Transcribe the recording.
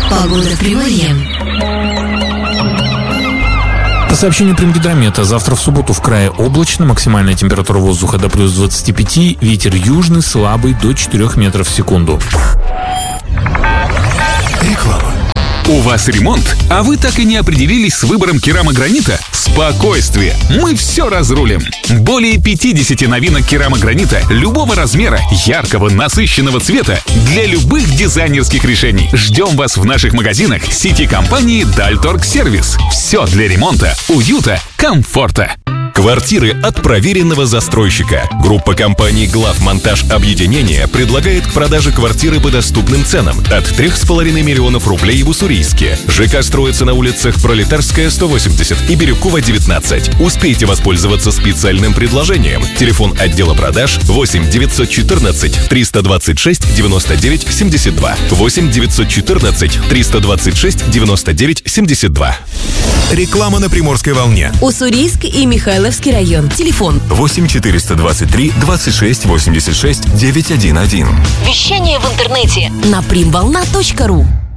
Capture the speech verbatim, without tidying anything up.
Погода в Приморье. По сообщению Примгидромета, завтра в субботу в крае облачно, максимальная температура воздуха до плюс двадцати пяти, ветер южный слабый до четырёх метров в секунду. Реклама. У вас ремонт, а вы так и не определились с выбором керамогранита? Спокойствие! Мы все разрулим! Более пятидесяти новинок керамогранита любого размера, яркого, насыщенного цвета для любых дизайнерских решений. Ждем вас в наших магазинах сети компании Дальторг Сервис. Все для ремонта, уюта, комфорта. Квартиры от проверенного застройщика. Группа компаний «Главмонтаж Объединения» предлагает к продаже квартиры по доступным ценам от трёх с половиной миллионов рублей в Уссурийске. ЖК строится на улицах Пролетарская, сто восемьдесят и Бирюкова, девятнадцать. Успейте воспользоваться специальным предложением. Телефон отдела продаж восемь девятьсот четырнадцать триста двадцать шесть девяносто девять семьдесят два. восемь девятьсот четырнадцать триста двадцать шесть девяносто девять семьдесят два. Реклама на Приморской волне. Уссурийск и Михайловский район. Телефон восемь четыреста двадцать три двадцать шесть восемьдесят шесть девятьсот одиннадцать. Вещание в интернете на примволна точка ру.